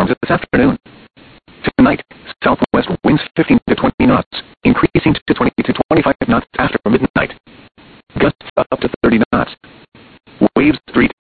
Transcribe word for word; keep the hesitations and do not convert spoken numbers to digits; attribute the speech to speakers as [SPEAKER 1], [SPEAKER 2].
[SPEAKER 1] storms this afternoon. Tonight, southwest winds fifteen to twenty knots, increasing to twenty to twenty-five knots after midnight. Gusts up to thirty knots. Waves three